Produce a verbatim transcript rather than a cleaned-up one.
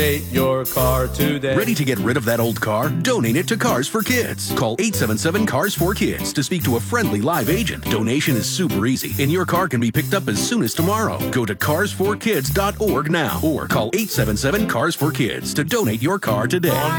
your car today. Ready to get rid of that old car? Donate it to Cars for Kids. Call eight seven seven, C A R S for Kids to speak to a friendly live agent. Donation is super easy, and your car can be picked up as soon as tomorrow. Go to cars for kids dot org now or call eight seven seven, C A R S for Kids to donate your car today.